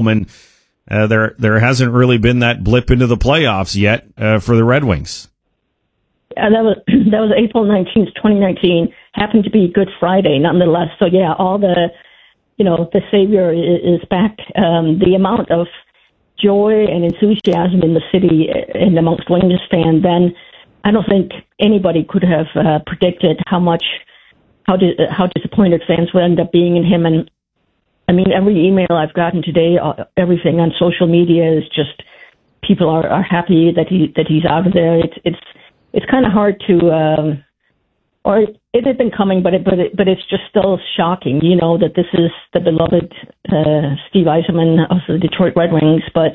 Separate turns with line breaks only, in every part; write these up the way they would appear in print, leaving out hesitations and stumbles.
home, and there hasn't really been that blip into the playoffs yet for the Red Wings.
That was April 19th, 2019. Happened to be Good Friday, nonetheless. So yeah, all the savior is back. The amount of joy and enthusiasm in the city and amongst Wings fans, then I don't think anybody could have predicted how disappointed fans would end up being in him. And I mean, every email I've gotten today, everything on social media is just people are happy that he's out of there. It's kind of hard to, or it had been coming, but it's just still shocking, that this is the beloved Steve Yzerman of the Detroit Red Wings. But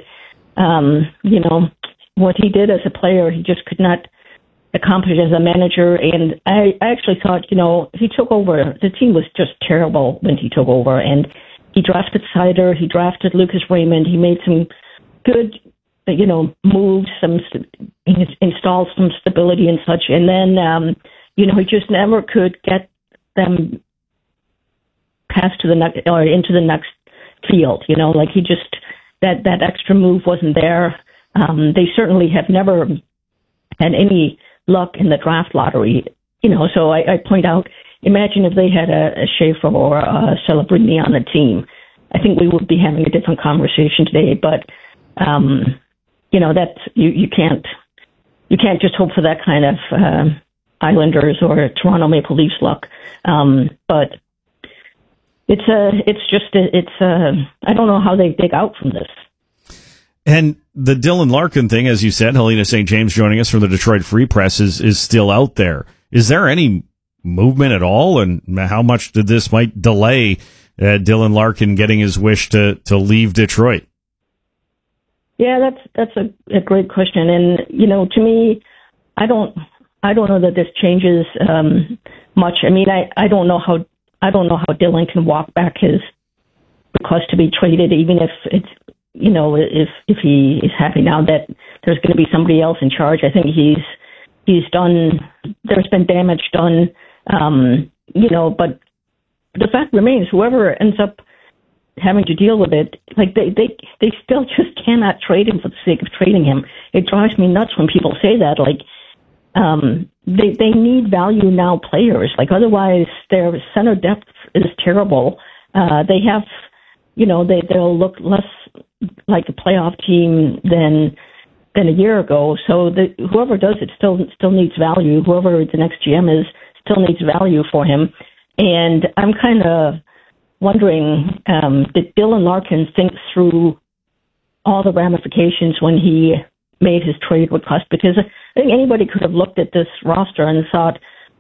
what he did as a player, he just could not accomplish as a manager. And I actually thought, he took over. The team was just terrible when he took over, and he drafted Seider, he drafted Lucas Raymond, he made some good moves, he installed some stability and such, and then he just never could get them past to the next or into the next field. He just that extra move wasn't there. They certainly have never had any luck in the draft lottery. So I point out, imagine if they had a Schaefer or a Celebrini on the team. I think we would be having a different conversation today. But that you can't just hope for that kind of Islanders or Toronto Maple Leafs luck. But I don't know how they dig out from this.
And the Dylan Larkin thing, as you said, Helena St. James joining us from the Detroit Free Press is still out there. Is there any movement at all? And how much did this might delay Dylan Larkin getting his wish to leave Detroit?
Yeah, that's a great question. And, to me, I don't know that this changes much. I mean, I don't know how Dylan can walk back his request to be traded, even if it's, if he is happy now that there's going to be somebody else in charge. I think he's done, there's been damage done, but the fact remains, whoever ends up having to deal with it, like they still just cannot trade him for the sake of trading him. It drives me nuts when people say that. Like, they need value now players. Like, otherwise their center depth is terrible. They have, they'll look less like a playoff team than a year ago. So whoever does it still needs value. Whoever the next GM is still needs value for him. And I'm kind of wondering, did Dylan Larkin think through all the ramifications when he made his trade request? Because I think anybody could have looked at this roster and thought,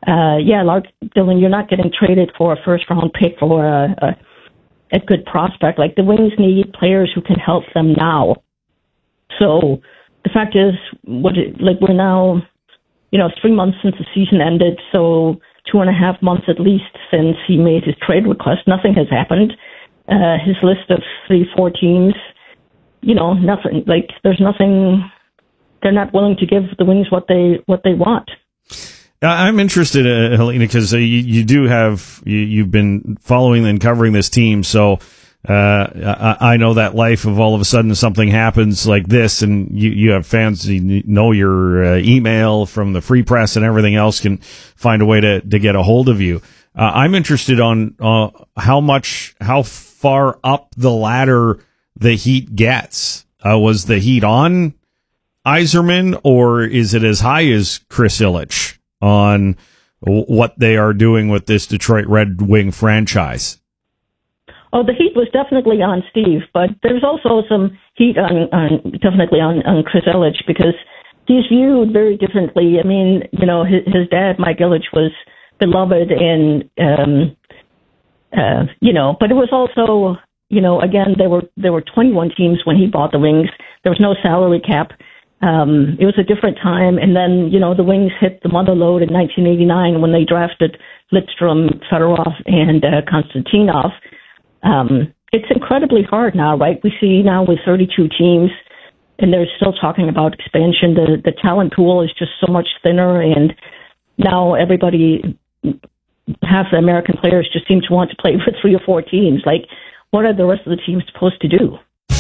Dylan, you're not getting traded for a first-round pick or a good prospect. Like, the Wings need players who can help them now. So the fact is, we're now, 3 months since the season ended, so 2.5 months at least since he made his trade request. Nothing has happened. His list of 3-4 teams, nothing. Like, there's nothing. They're not willing to give the Wings what they want.
I'm interested, Helena, because you do have you've been following and covering this team, so I know that life of all of a sudden something happens like this, and you have fans, your email from the Free Press and everything else can find a way to get a hold of you. I'm interested on how far up the ladder the Heat gets. Was the Heat on Yzerman, or is it as high as Chris Ilitch on what they are doing with this Detroit Red Wing franchise?
Oh, the heat was definitely on Steve, but there's also some heat definitely on Chris Ilitch, because he's viewed very differently. I mean, his dad, Mike Ilitch, was beloved, and but it was also, again, there were 21 teams when he bought the Wings. There was no salary cap. It was a different time. And then, the Wings hit the mother load in 1989 when they drafted Lidstrom, Fedorov, and Konstantinov. It's incredibly hard now, right? We see now with 32 teams, and they're still talking about expansion. The talent pool is just so much thinner, and now half the American players just seem to want to play for 3 or 4 teams. Like, what are the rest of the teams supposed to do?